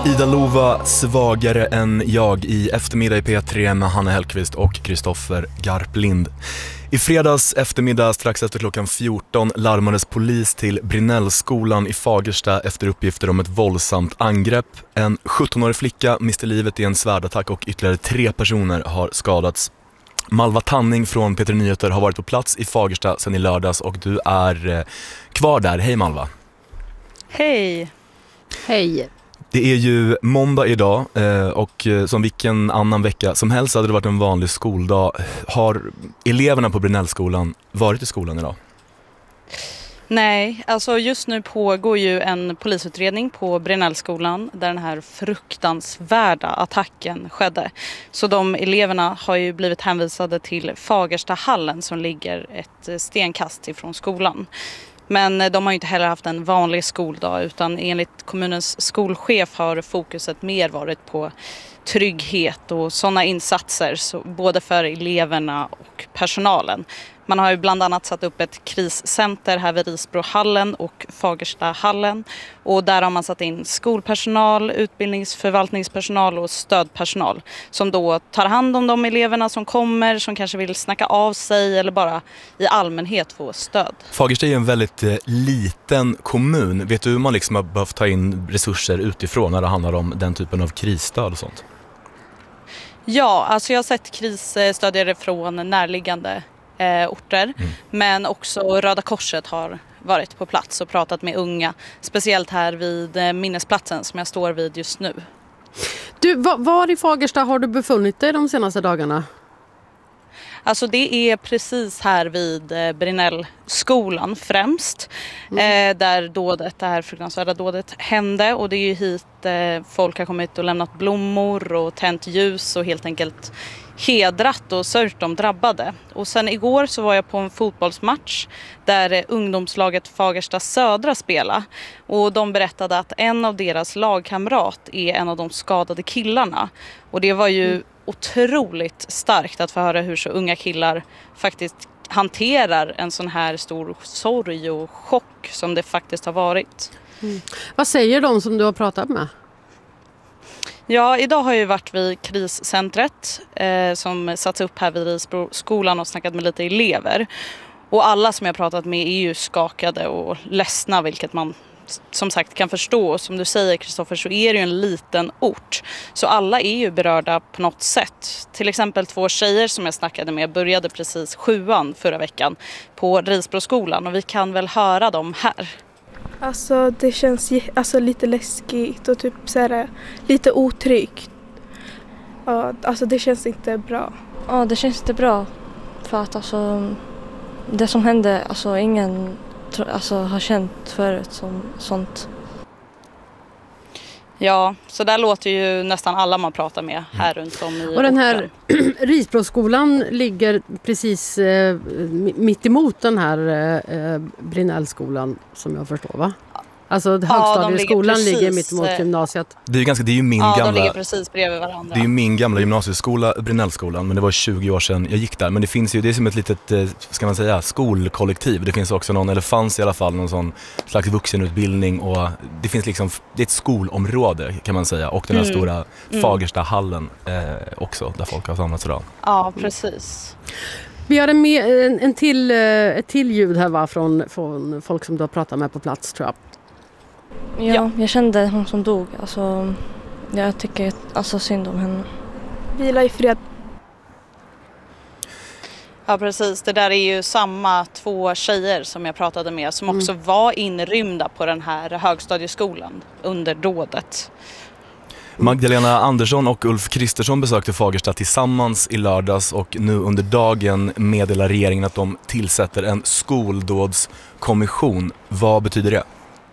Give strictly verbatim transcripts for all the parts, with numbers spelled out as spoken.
Ida Lova, Svagare än jag i eftermiddag i P tre med Hanna Hellqvist och Kristoffer Garplind. I fredags eftermiddag strax efter klockan fjorton larmades polis till Brinellskolan i Fagersta efter uppgifter om ett våldsamt angrepp. En sjuttonårig flicka miste livet i en svärdattack och ytterligare tre personer har skadats. Malva Tanning från P tre Nyheter har varit på plats i Fagersta sedan i lördags och du är eh, kvar där. Hej Malva. Hej. Hej. Det är ju måndag idag eh, och eh, som vilken annan vecka som helst hade det varit en vanlig skoldag. Har eleverna på Brinellskolan varit i skolan idag? Nej, alltså just nu pågår ju en polisutredning på Brinellskolan där den här fruktansvärda attacken skedde. Så de eleverna har ju blivit hänvisade till Fagerstahallen som ligger ett stenkast ifrån skolan. Men de har ju inte heller haft en vanlig skoldag utan enligt kommunens skolchef har fokuset mer varit på trygghet och sådana insatser så både för eleverna och personalen. Man har ju bland annat satt upp ett kriscenter här vid Risbrohallen och Fagerstahallen och där har man satt in skolpersonal, utbildningsförvaltningspersonal och stödpersonal som då tar hand om de eleverna som kommer, som kanske vill snacka av sig eller bara i allmänhet få stöd. Fagersta är ju en väldigt eh, liten kommun. Vet du hur man liksom har behövt ta in resurser utifrån när det handlar om den typen av krisstöd och sånt? Ja, alltså jag har sett krisstödjare från närliggande eh, orter. Mm. Men också Röda Korset har varit på plats och pratat med unga. Speciellt här vid eh, minnesplatsen som jag står vid just nu. Du, var, var i Fagersta har du befunnit dig de senaste dagarna? Alltså det är precis här vid eh, Brinellskolan främst. Mm. Eh, där dådet, det här fruktansvärda dådet hände. Och det är ju hit eh, folk har kommit och lämnat blommor och tänt ljus och helt enkelt hedrat och sörjt de drabbade. Och sen igår så var jag på en fotbollsmatch där eh, ungdomslaget Fagersta Södra spelade. Och de berättade att en av deras lagkamrat är en av de skadade killarna. Och det var ju mm. otroligt starkt att få höra hur så unga killar faktiskt hanterar en sån här stor sorg och chock som det faktiskt har varit. Mm. Vad säger de som du har pratat med? Ja, idag har jag varit vid kriscentret eh, som satts upp här vid Risbroskolan och snackat med lite elever. Och alla som jag pratat med är ju skakade och ledsna, vilket man som sagt kan förstå. Som du säger Kristoffer så är det ju en liten ort. Så alla är ju berörda på något sätt. Till exempel två tjejer som jag snackade med började precis sjuan förra veckan på Risbroskolan. Och vi kan väl höra dem här. Alltså det känns alltså, lite läskigt och typ så här, lite otryggt. Ja, alltså det känns inte bra. Ja, det känns inte bra. För att alltså, det som hände, alltså ingen alltså, har känt förut som sånt. Ja, så där låter ju nästan alla man pratar med här runt om i Och den här Risbroskolan ligger precis eh, mitt emot den här eh, Brinellskolan som jag förstår, va? Alltså högstadieskolan ja, ligger, ligger mitt emot gymnasiet. Det är ju ganska, det är ju min ja, gamla. De ligger precis bredvid varandra. Det är ju min gamla gymnasieskola, Brinellskolan, men det var tjugo år sedan jag gick där. Men det finns ju, det är som ett litet, ska man säga, skolkollektiv. Det finns också någon, eller fanns i alla fall någon sån slags vuxenutbildning och det finns liksom, det är ett skolområde kan man säga. Och den här mm. stora Fagerstahallen eh, också, där folk har samlats idag. Ja, precis. Vi har en, en, en till, ett till ljud här va, från, från folk som du har pratat med på plats tror jag. Ja, ja, jag kände hon som dog. Alltså, jag tycker alltså synd om henne. Vila i fred. Ja, precis. Det där är ju samma två tjejer som jag pratade med som också mm. var inrymda på den här högstadieskolan under dådet. Magdalena Andersson och Ulf Kristersson besökte Fagersta tillsammans i lördags och nu under dagen meddelar regeringen att de tillsätter en skoldådskommission. Vad betyder det?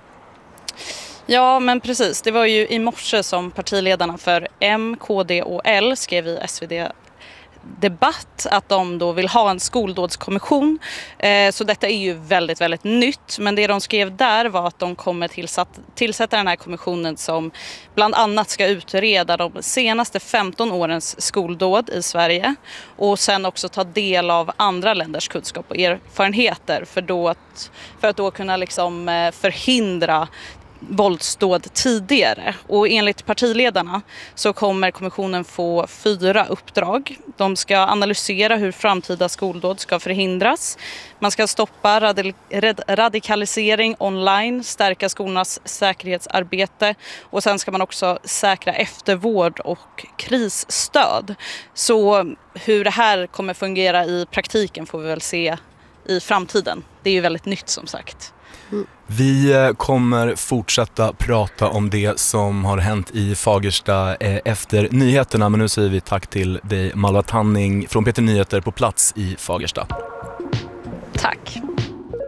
Ja, men precis. Det var ju i morse som partiledarna för M, K D och L skrev i S V D Debatt att de då vill ha en skoldådskommission. Eh, så detta är ju väldigt, väldigt nytt. Men det de skrev där var att de kommer tillsatt, tillsätta den här kommissionen som bland annat ska utreda de senaste femton årens skoldåd i Sverige. Och sen också ta del av andra länders kunskap och erfarenheter för, då att, för att då kunna liksom förhindra våldsdåd tidigare. Och enligt partiledarna så kommer kommissionen få fyra uppdrag. De ska analysera hur framtida skoldåd ska förhindras. Man ska stoppa rad- radikalisering online, stärka skolornas säkerhetsarbete och sen ska man också säkra eftervård och krisstöd. Så hur det här kommer fungera i praktiken får vi väl se i framtiden. Det är ju väldigt nytt som sagt. Vi kommer fortsätta prata om det som har hänt i Fagersta efter nyheterna, men nu säger vi tack till dig Malva Tanning från P T Nyheter på plats i Fagersta. Tack.